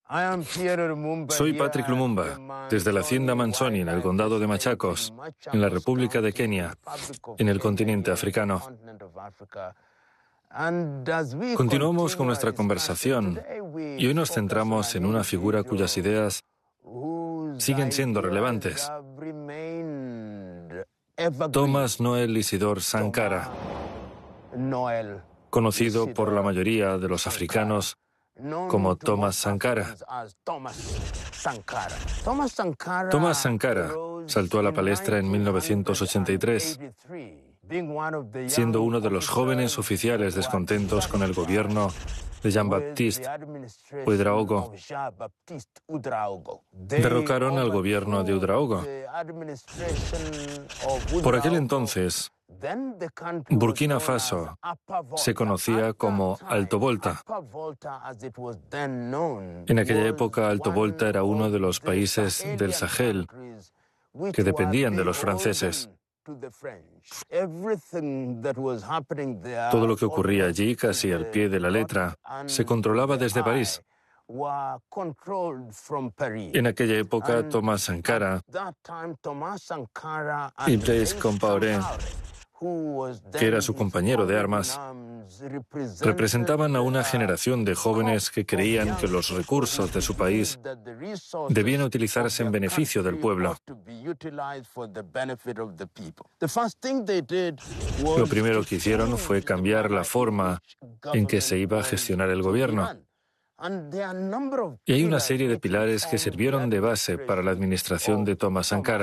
Soy Patrick Lumumba, desde la hacienda Mansoni, en el condado de Machacos, en la República de Kenia, en el continente africano. Continuamos con nuestra conversación y hoy nos centramos en una figura cuyas ideas siguen siendo relevantes. Thomas Noel Isidore Sankara, conocido por la mayoría de los africanos como Thomas Sankara. Thomas Sankara saltó a la palestra en 1983, siendo uno de los jóvenes oficiales descontentos con el gobierno de Jean-Baptiste Ouedraogo. Derrocaron al gobierno de Ouedraogo. Por aquel entonces, Burkina Faso se conocía como Alto Volta. En aquella época, Alto Volta era uno de los países del Sahel que dependían de los franceses. Todo lo que ocurría allí, casi al pie de la letra, se controlaba desde París. En aquella época, Thomas Sankara y Blaise Compaoré, que era su compañero de armas, representaban a una generación de jóvenes que creían que los recursos de su país debían utilizarse en beneficio del pueblo. Lo primero que hicieron fue cambiar la forma en que se iba a gestionar el gobierno. Y hay una serie de pilares que sirvieron de base para la administración de Thomas Sankara.